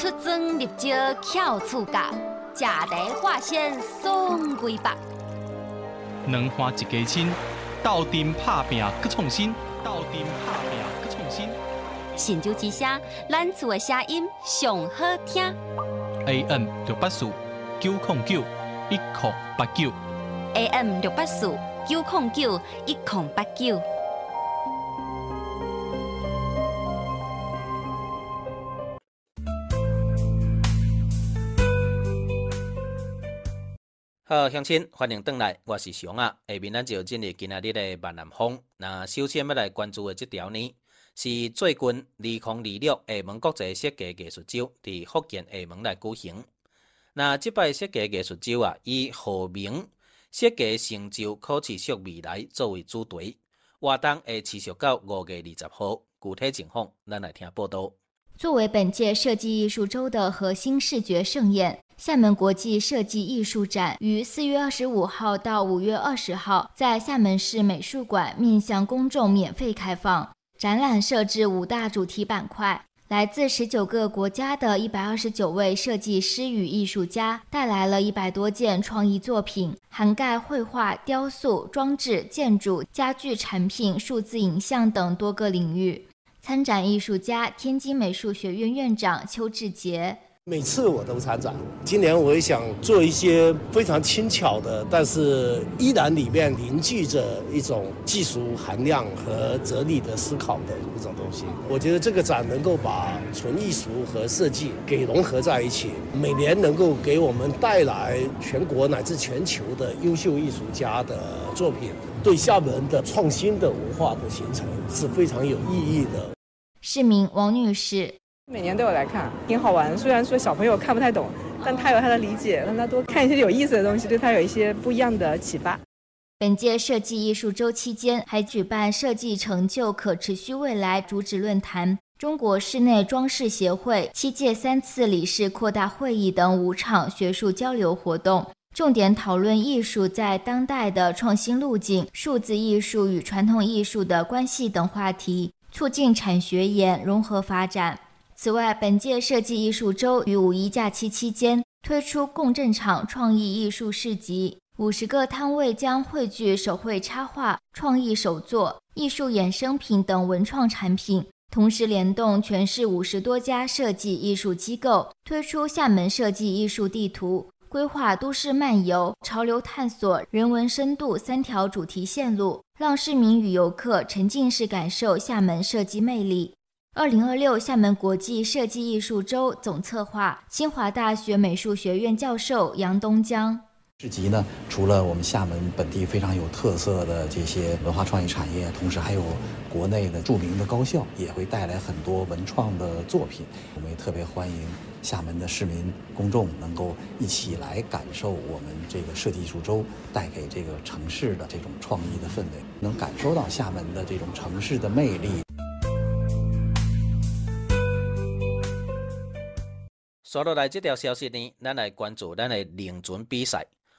出征入招巧厝家，食茶化仙爽规百。 两花一家亲，斗阵拍拼搁创新，斗阵拍拼搁创新。 神州之声，咱厝的声音上好听。 AM 684 909 1089 AM 684 909 1089。 好，乡亲，欢迎回来，我是熊啊。下面咱就进入今仔日的万南风。那首先要来关注的这条呢，是最近2026厦门国际设计艺术周伫福建厦门来举行。那这摆设计艺术周啊，以号名设计成就可持续未来作为主题，活动会持续到5月20号。具体情况，咱来听报道。 作为本届设计艺术周的核心视觉盛宴，厦门国际设计艺术展于4月25号到5月20号在厦门市美术馆面向公众免费开放。展览设置5大主题板块，来自19个国家的129位设计师与艺术家带来了100多件创意作品，涵盖绘画、雕塑、装置、建筑、家具产品、数字影像等多个领域。参展艺术家天津美术学院院长邱志杰。 每次我都参展，今年我也想做一些非常轻巧的，但是依然里面凝聚着一种技术含量和哲理的思考的一种东西。我觉得这个展能够把纯艺术和设计给融合在一起，每年能够给我们带来全国乃至全球的优秀艺术家的作品，对厦门的创新的文化的形成是非常有意义的。 市民王女士。 每年都有来看，挺好玩。虽然说小朋友看不太懂，但他有他的理解，让他多看一些有意思的东西，对他有一些不一样的启发。 本届设计艺术周期间，还举办设计成就可持续未来主旨论坛、中国室内装饰协会7届3次理事扩大会议等5场学术交流活动，重点讨论艺术在当代的创新路径、数字艺术与传统艺术的关系等话题，促进产学研融合发展。此外，本届设计艺术周于5一假期期间推出共振场创意艺术市集，50个摊位将汇聚手绘插画、创意手作、艺术衍生品等文创产品，同时联动全市50多家设计艺术机构，推出厦门设计艺术地图，规划都市漫游、潮流探索、人文深度3条主题线路，让市民与游客沉浸式感受厦门设计魅力。2026厦门国际设计艺术周总策划，清华大学美术学院教授杨东江。 市集呢，除了我们厦门本地非常有特色的这些文化创意产业，同时还有国内的著名的高校，也会带来很多文创的作品。我们也特别欢迎厦门的市民公众能够一起来感受我们这个设计艺术周带给这个城市的这种创意的氛围，能感受到厦门的这种城市的魅力。 刷落来这条消息呢，咱来关注咱的凌船比赛。